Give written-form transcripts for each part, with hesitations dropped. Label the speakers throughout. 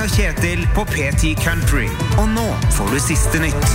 Speaker 1: og Kjetil på PT Country. Og nå får du siste nytt.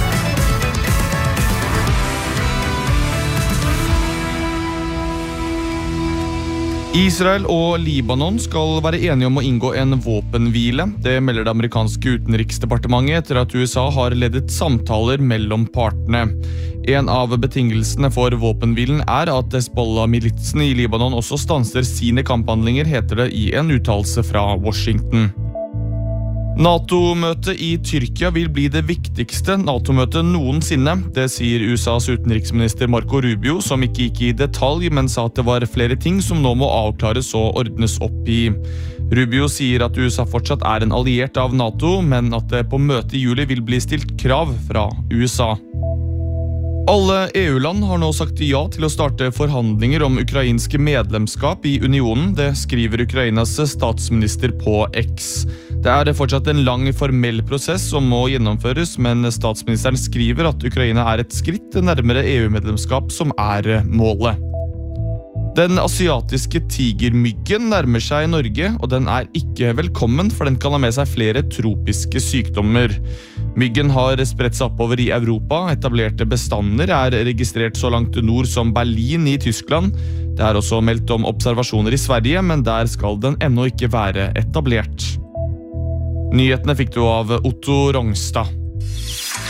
Speaker 2: Israel og Libanon skal være enige om å inngå en våpenhvile. Det melder det amerikanske utenriksdepartementet etter at USA har ledet samtaler mellom partene. En av betingelsene for våpenhvilen er at Hezbollah-militsene i Libanon også stanser sine kamphandlinger, heter det i en uttalelse fra Washington. NATO-møtet i Tyrkia vil bli det viktigste NATO-møtet noensinne. Det sier USAs utenriksminister Marco Rubio, som ikke gikk i detalj, men sa at det var flere ting som nå må avklares og ordnes opp i. Rubio sier at USA fortsatt er en alliert av NATO, men at det på møtet i juli vil bli stilt krav fra USA. Alle EU-land har nå sagt ja til å starte forhandlinger om ukrainske medlemskap i unionen, det skriver Ukrainas statsminister på X. Det er fortsatt en lang formell prosess som må gjennomføres, men statsministeren skriver at Ukraina er et skritt nærmere EU-medlemskap som er målet. Den asiatiske tigermyggen nærmer seg Norge, og den er ikke velkommen, for den kan ha med seg flere tropiske sykdommer. Myggen har spredt seg oppover i Europa. Etablerte bestander er registrert så langt nord som Berlin i Tyskland. Det er også meldt om observasjoner i Sverige, men der skal den ennå ikke være etablert. Nyhetene fikk du av Otto Rongstad.